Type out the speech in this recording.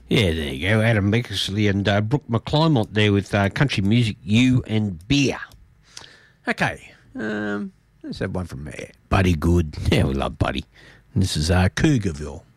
Yeah, there you go. Adam Beckersley and Brooke McClymont there with Country Music, You and Beer. Okay, let's have one from Buddy Good. Yeah, we love Buddy. And this is Cougarville.